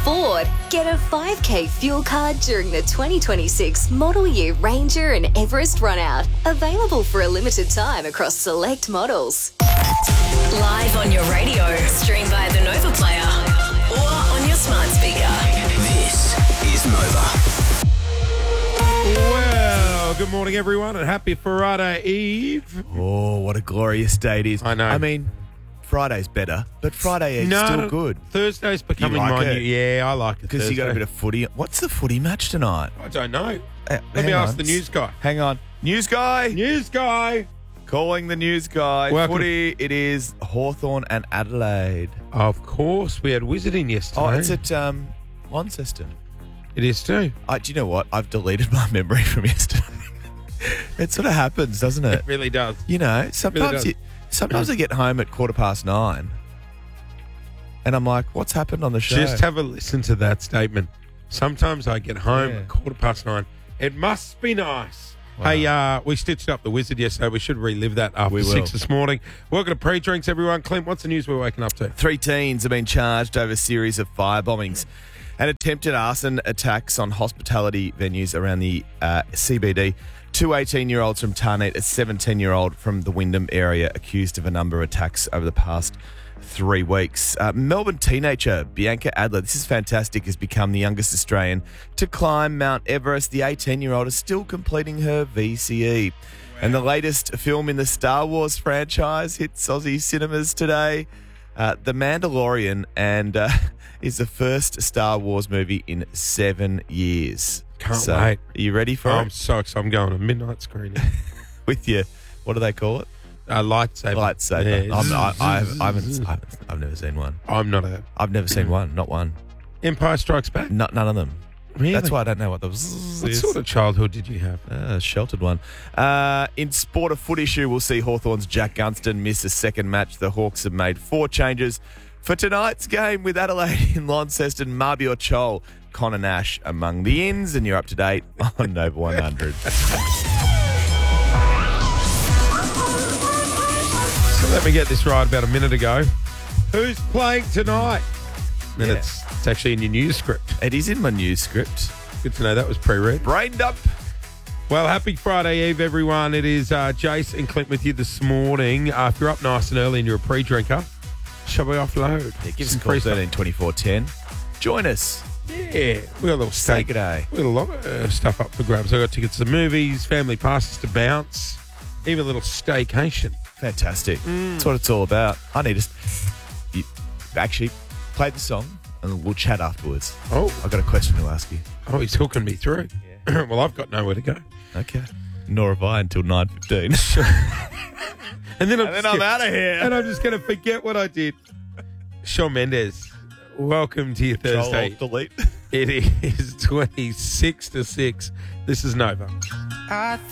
Ford. Get a 5K fuel card during the 2026 Model Year Ranger and Everest Runout. Available for a limited time across select models. Live on your radio. Stream via the Nova Player or on your smart speaker. This is Nova. Well, good morning, everyone, and happy Friday Eve. Oh, what a glorious day it is. I know. I mean, Friday's better, but Friday is still good. Thursday's becoming You like my it? new. Yeah, I like it. Because you got a bit of footy. What's the footy match tonight? I don't know. Let hang me ask on. the news guy. Hang on. News guy. News guy. Calling the news guy. Welcome. Footy, it is Hawthorn and Adelaide. Of course, we had Wizarding yesterday. Oh, it's at Launceston. It is too. Do you know what? I've deleted my memory from yesterday. It sort of happens, doesn't it? It really does. You know, sometimes does. sometimes I get home at 9:15 and I'm like, what's happened on the show? Just have a listen to that statement. Sometimes I get home at 9:15. It must be nice. Wow. Hey, we stitched up the Wizard yesterday. We should relive that after We will. 6 this morning. Welcome to Pre-Drinks, everyone. Clint, what's the news we're waking up to? 3 teens have been charged over a series of fire bombings and attempted arson attacks on hospitality venues around the CBD. 2 18-year-olds from Tarneit, a 17-year-old from the Wyndham area, accused of a number of attacks over the past 3 weeks. Melbourne teenager Bianca Adler, this is fantastic, has become the youngest Australian to climb Mount Everest. The 18-year-old is still completing her VCE. And the latest film in the Star Wars franchise hits Aussie cinemas today. The Mandalorian, and is the first Star Wars movie in 7 years. Can't wait. Are you ready for I'm it? so excited. I'm going to midnight screening. With your, what do they call it? Lightsaber. Lightsaber. Yeah. I've never seen one. I'm not a... I've never seen one. Not one. Empire Strikes Back? None of them. Really? That's why I don't know what the zzz What is. sort of childhood did you have? Sheltered one. In sport, a foot issue, we'll see Hawthorn's Jack Gunston miss a second match. The Hawks have made 4 changes for tonight's game with Adelaide in Launceston. Mabior Chol, Connor Nash among the ins, and you're up to date on Nova 100. So let me get this right about a minute ago. Who's playing tonight? And Yeah. it's actually in your news script. It is in my news script. Good to know that was pre-read. Brained up. Well, happy Friday Eve, everyone. It is Jace and Clint with you this morning. If you're up nice and early and you're a pre-drinker, shall we offload? Yeah, give us a Some call, free stuff. 13 24 10. Join us. Yeah, we got a little Say steak. good day. We got a lot of stuff up for grabs. I got tickets to movies, family passes to bounce, even a little staycation. Fantastic. That's what it's all about. I need to actually play the song and we'll chat afterwards. Oh, I've got a question to ask you. he's hooking me through. Well, I've got nowhere to go. Okay. Nor have I until 9:15. And then I'm out of here. And I'm just going to forget what I did. Shawn Mendes, welcome to your Thursday. Delete. It is 26 to 6. This is Nova. I